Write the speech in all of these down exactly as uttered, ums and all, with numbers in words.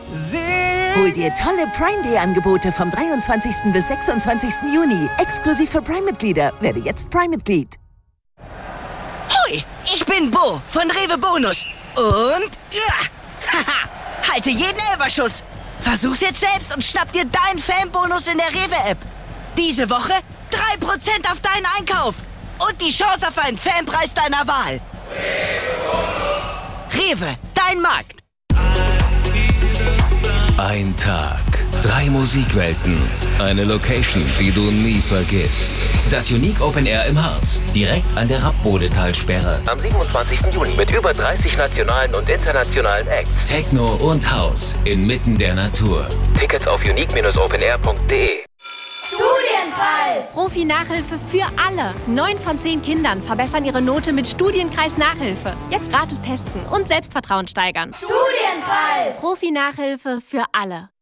Hol dir tolle Prime Day Angebote vom dreiundzwanzigsten bis sechsundzwanzigsten Juni. Exklusiv für Prime-Mitglieder. Werde jetzt Prime-Mitglied. Hui, ich bin Bo von Rewe Bonus. Und ja, haha, halte jeden Elferschuss. Versuch's jetzt selbst und schnapp dir deinen Fanbonus in der Rewe-App. Diese Woche drei Prozent auf deinen Einkauf. Und die Chance auf einen Fanpreis deiner Wahl. Rewe, dein Markt. Ein Tag, drei Musikwelten, eine Location, die du nie vergisst. Das Unique Open Air im Harz, direkt an der Rappbodetalsperre. Am siebenundzwanzigsten Juni mit über dreißig nationalen und internationalen Acts. Techno und House inmitten der Natur. Tickets auf unique Bindestrich open air punkt de. Studienpreis! Profi-Nachhilfe für alle. Neun von zehn Kindern verbessern ihre Note mit Studienkreis-Nachhilfe. Jetzt gratis testen und Selbstvertrauen steigern. Studienpreis! Profi-Nachhilfe für alle.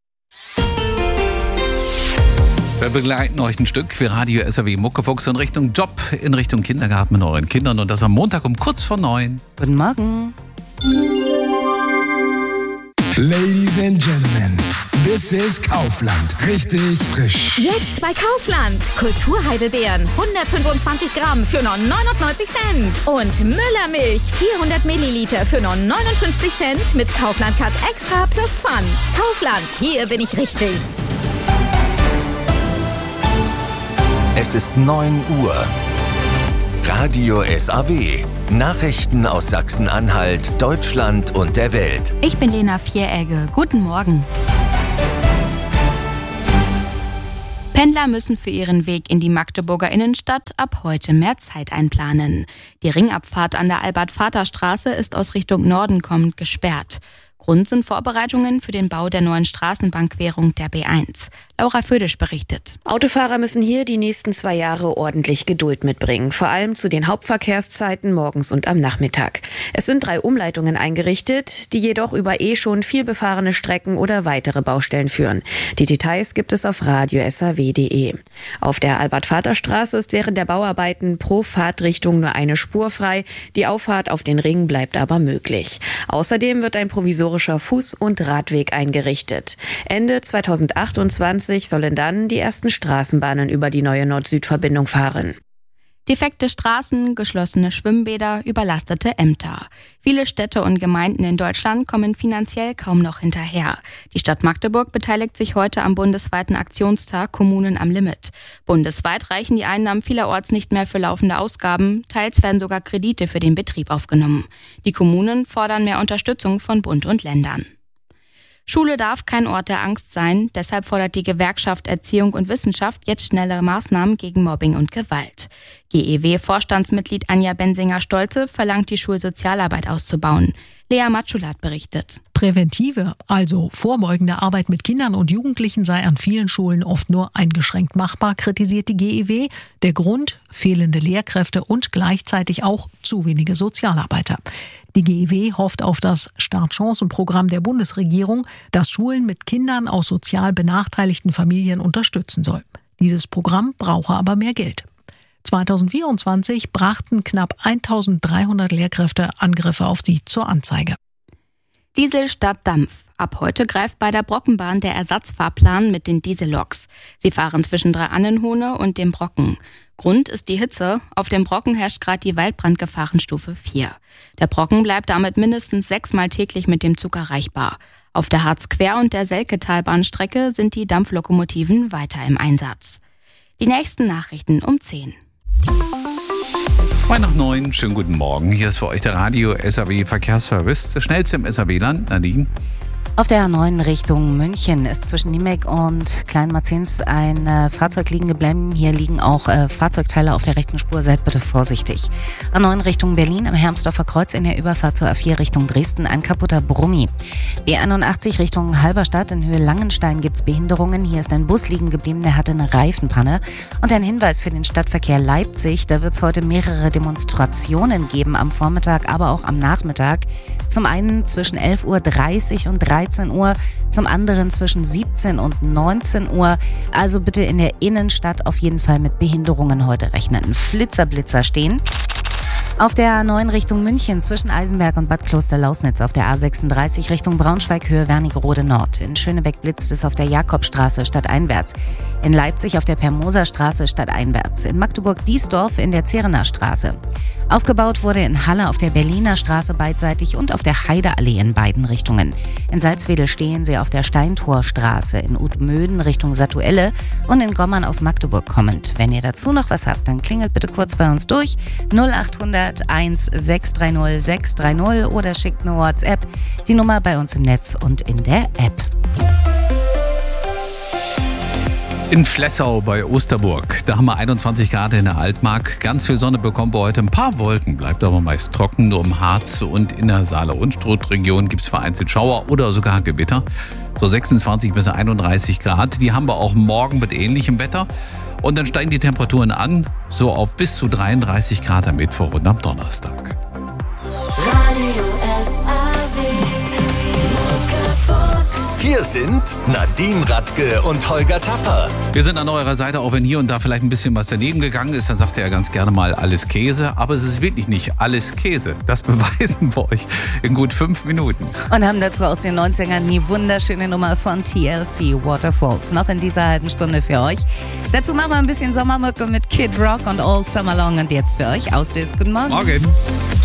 Wir begleiten euch ein Stück für Radio S R W Muckefuchs in Richtung Job, in Richtung Kindergarten mit euren Kindern. Und das am Montag um kurz vor neun. Guten Morgen. Ladies and Gentlemen, this is Kaufland. Richtig frisch. Jetzt bei Kaufland. Kulturheidelbeeren hundertfünfundzwanzig Gramm für nur neunundneunzig Cent. Und Müllermilch vierhundert Milliliter für nur neunundfünfzig Cent mit Kaufland Cut Extra plus Pfand. Kaufland, hier bin ich richtig. Es ist neun Uhr. Radio S A W. Nachrichten aus Sachsen-Anhalt, Deutschland und der Welt. Ich bin Lena Vieregge. Guten Morgen. Pendler müssen für ihren Weg in die Magdeburger Innenstadt ab heute mehr Zeit einplanen. Die Ringabfahrt an der Albert-Vater-Straße ist aus Richtung Norden kommend gesperrt. Grund sind Vorbereitungen für den Bau der neuen Straßenbahnquerung der B eins. Laura Födisch berichtet. Autofahrer müssen hier die nächsten zwei Jahre ordentlich Geduld mitbringen. Vor allem zu den Hauptverkehrszeiten morgens und am Nachmittag. Es sind drei Umleitungen eingerichtet, die jedoch über eh schon viel befahrene Strecken oder weitere Baustellen führen. Die Details gibt es auf radio s a w punkt de. Auf der Albert-Vater-Straße ist während der Bauarbeiten pro Fahrtrichtung nur eine Spur frei. Die Auffahrt auf den Ring bleibt aber möglich. Außerdem wird ein provisorischer Fuß- und Radweg eingerichtet. Ende zweitausendachtundzwanzig sollen dann die ersten Straßenbahnen über die neue Nord-Süd-Verbindung fahren. Defekte Straßen, geschlossene Schwimmbäder, überlastete Ämter. Viele Städte und Gemeinden in Deutschland kommen finanziell kaum noch hinterher. Die Stadt Magdeburg beteiligt sich heute am bundesweiten Aktionstag Kommunen am Limit. Bundesweit reichen die Einnahmen vielerorts nicht mehr für laufende Ausgaben. Teils werden sogar Kredite für den Betrieb aufgenommen. Die Kommunen fordern mehr Unterstützung von Bund und Ländern. Schule darf kein Ort der Angst sein. Deshalb fordert die Gewerkschaft Erziehung und Wissenschaft jetzt schnellere Maßnahmen gegen Mobbing und Gewalt. G E W-Vorstandsmitglied Anja Bensinger-Stolze verlangt, die Schulsozialarbeit auszubauen. Lea Matschulat berichtet. Präventive, also vorbeugende Arbeit mit Kindern und Jugendlichen sei an vielen Schulen oft nur eingeschränkt machbar, kritisiert die G E W. Der Grund: fehlende Lehrkräfte und gleichzeitig auch zu wenige Sozialarbeiter. Die G E W hofft auf das Startchancenprogramm der Bundesregierung, das Schulen mit Kindern aus sozial benachteiligten Familien unterstützen soll. Dieses Programm brauche aber mehr Geld. zweitausendvierundzwanzig brachten knapp eintausenddreihundert Lehrkräfte Angriffe auf sie zur Anzeige. Diesel statt Dampf. Ab heute greift bei der Brockenbahn der Ersatzfahrplan mit den Dieselloks. Sie fahren zwischen Dreiannenhohne und dem Brocken. Grund ist die Hitze. Auf dem Brocken herrscht gerade die Waldbrandgefahrenstufe vier. Der Brocken bleibt damit mindestens sechsmal täglich mit dem Zug erreichbar. Auf der Harzquer- und der Selketalbahnstrecke sind die Dampflokomotiven weiter im Einsatz. Die nächsten Nachrichten um zehn. Zwei nach neun, schönen guten Morgen. Hier ist für euch der Radio S R W Verkehrsservice. Das schnellste im S R W-Land. Nadine. Auf der A neun Richtung München ist zwischen Niemek und Kleinmarzins ein äh, Fahrzeug liegen geblieben. Hier liegen auch äh, Fahrzeugteile auf der rechten Spur. Seid bitte vorsichtig. A neun Richtung Berlin im Hermsdorfer Kreuz in der Überfahrt zur A vier Richtung Dresden ein kaputter Brummi. B einundachtzig Richtung Halberstadt in Höhe Langenstein gibt es Behinderungen. Hier ist ein Bus liegen geblieben, der hatte eine Reifenpanne. Und ein Hinweis für den Stadtverkehr Leipzig. Da wird es heute mehrere Demonstrationen geben am Vormittag, aber auch am Nachmittag. Zum einen zwischen elf Uhr dreißig und dreizehn Uhr, zum anderen zwischen siebzehn und neunzehn Uhr. Also bitte in der Innenstadt auf jeden Fall mit Behinderungen heute rechnen. Flitzerblitzer stehen. Auf der neuen Richtung München zwischen Eisenberg und Bad Kloster-Lausnitz auf der A sechsunddreißig Richtung Braunschweig Höhe Wernigerode Nord. In Schönebeck blitzt es auf der Jakobstraße stadteinwärts. In Leipzig auf der Permoser Straße stadteinwärts. In Magdeburg-Diesdorf in der Zerener Straße. Aufgebaut wurde in Halle auf der Berliner Straße beidseitig und auf der Heideallee in beiden Richtungen. In Salzwedel stehen sie auf der Steintorstraße, in Utmöden Richtung Satuelle und in Gommern aus Magdeburg kommend. Wenn ihr dazu noch was habt, dann klingelt bitte kurz bei uns durch null achthundert eins sechs drei null sechs drei null oder schickt eine WhatsApp. Die Nummer bei uns im Netz und in der App. In Flessau bei Osterburg, da haben wir einundzwanzig Grad in der Altmark. Ganz viel Sonne bekommen wir heute, ein paar Wolken, bleibt aber meist trocken. Nur im Harz und in der Saale-Unstrut-Region gibt es vereinzelt Schauer oder sogar Gewitter. So sechsundzwanzig bis einunddreißig Grad, die haben wir auch morgen mit ähnlichem Wetter. Und dann steigen die Temperaturen an, so auf bis zu dreiunddreißig Grad am Mittwoch und am Donnerstag. Hier sind Nadine Radke und Holger Tapper. Wir sind an eurer Seite, auch wenn hier und da vielleicht ein bisschen was daneben gegangen ist. Dann sagt er ja ganz gerne mal alles Käse. Aber es ist wirklich nicht alles Käse. Das beweisen wir euch in gut fünf Minuten. Und haben dazu aus den neunzigern die wunderschöne Nummer von T L C, Waterfalls. Noch in dieser halben Stunde für euch. Dazu machen wir ein bisschen Sommermucke mit Kid Rock und All Summer Long. Und jetzt für euch aus Disc. Guten Morgen. Morgen.